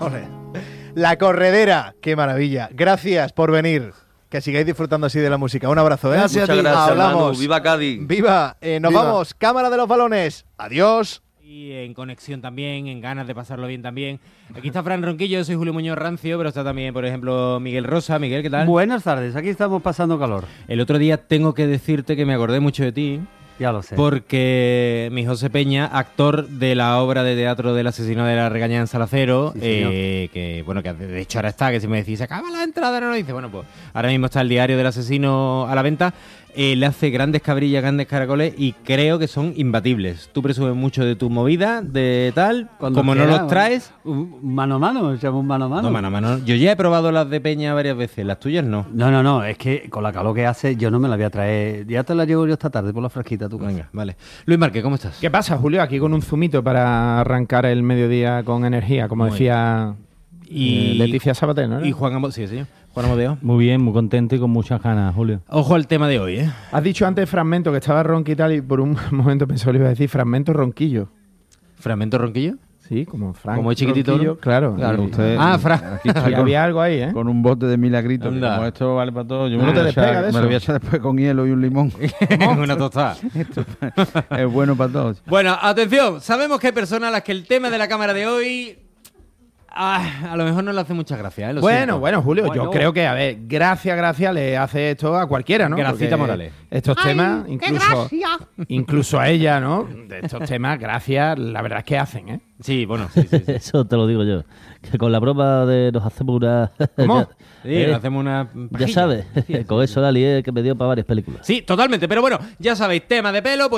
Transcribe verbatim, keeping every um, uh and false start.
Ole. La corredera, qué maravilla. Gracias por venir. Que sigáis disfrutando así de la música. Un abrazo, ¿eh? Gracias. Muchas gracias, Hablamos. Manu. ¡Viva Cádiz! ¡Viva! Eh, nos Viva. vamos. Cámara de los balones. Adiós. Y en conexión también, en ganas de pasarlo bien también. Aquí está Fran Ronquillo, yo soy Julio Muñoz Rancio, pero está también, por ejemplo, Miguel Rosa. Miguel, ¿qué tal? Buenas tardes, aquí estamos pasando calor. El otro día tengo que decirte que me acordé mucho de ti, Ya lo sé. porque mi José Peña, actor de la obra de teatro del asesino de la regañada en Salacero, Sí, señor. eh, que bueno, que de hecho ahora está, que si me decís, se acaba la entrada, no lo dice, bueno, pues ahora mismo está el diario del asesino a la venta. Eh, le hace grandes cabrillas, grandes caracoles y creo que son imbatibles. Tú presumes mucho de tu movida, de tal, Cuando como no quiera, los traes... un Mano a mano, echamos un mano a mano. No, mano a mano. Yo ya he probado las de Peña varias veces, las tuyas no. No, no, no, es que con la calor que hace yo no me la voy a traer. Ya te la llevo yo esta tarde por la fresquita, tú. Venga, vale. Luis Márquez, ¿cómo estás? ¿Qué pasa, Julio? Aquí con un zumito para arrancar el mediodía con energía, como Muy decía Y- eh, Leticia Sabater, ¿no? Y Juan Amo... Sí, señor. Juan Amodeo. Muy bien, muy contento y con muchas ganas, Julio. Ojo al tema de hoy, ¿eh? Has dicho antes fragmento, que estaba ronqui y tal, y por un momento pensé que le iba a decir fragmento ronquillo. ¿Fragmento ronquillo? Sí, como Frank. Como es chiquitito, Ronquillo, ¿no? claro. Claro, Y- usted. Ah, Fran. Aquí está y con, había algo ahí, ¿eh? con un bote de milagritos. que Anda. Como esto vale para todo. Yo No me, lo te voy a despega echar- de me eso. lo voy a echar después con hielo y un limón. Una tostada. Es bueno para todos. Bueno, atención. Sabemos que hay personas a las que el tema de la cámara de hoy... ah, a lo mejor no le hace mucha gracia, ¿eh? Lo Bueno, siento. bueno, Julio, Bueno. yo creo que, a ver, gracias, gracias le hace esto a cualquiera, ¿no? Gracita Porque Morales. Estos temas, incluso, incluso a ella, ¿no? De estos temas, gracias, la verdad es que hacen, ¿eh? Sí, bueno, sí, sí. sí. Eso te lo digo yo. Que con la broma de nos hacemos una... ¿Cómo? ya, Sí, eh, le hacemos una... ya pajilla. sabes, con eso la lié que me dio para varias películas. Sí, totalmente. Pero bueno, ya sabéis, tema de pelo, pues